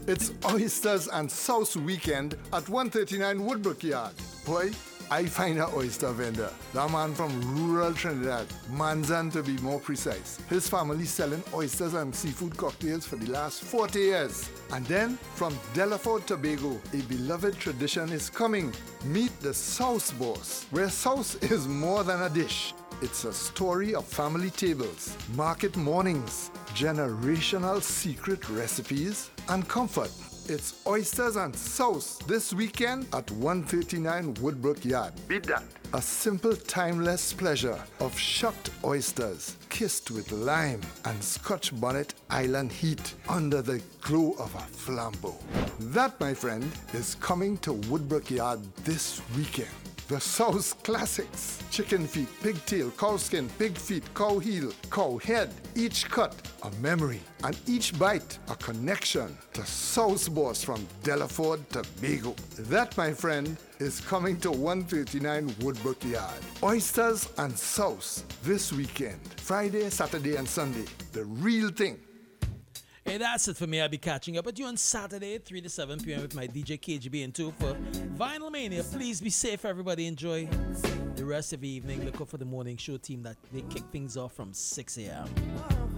It's Oysters and Sauce Weekend at 139 Woodbrook Yard. Boy, I find an oyster vendor. That man from rural Trinidad, Manzan to be more precise. His family selling oysters and seafood cocktails for the last 40 years. And then, from Delaford, Tobago, a beloved tradition is coming. Meet the Sauce Boss, where sauce is more than a dish. It's a story of family tables, market mornings, generational secret recipes, and comfort. It's Oysters and Sauce this weekend at 139 Woodbrook Yard. Beat that. A simple, timeless pleasure of shucked oysters kissed with lime and Scotch bonnet island heat under the glow of a flambeau. That, my friend, is coming to Woodbrook Yard this weekend. The Sauce Classics. Chicken feet, pigtail, cow skin, pig feet, cow heel, cow head. Each cut a memory, and each bite a connection to Sauce Boss from Delaford, Tobago. That, my friend, is coming to 139 Woodbrook Yard. Oysters and Sauce this weekend. Friday, Saturday, and Sunday. The real thing. Hey, that's it for me. I'll be catching up with you on Saturday, 3 to 7 p.m. with my DJ KGB and 2 for Vinyl Mania. Please be safe, everybody. Enjoy the rest of the evening. Look out for the morning show team that they kick things off from 6 a.m.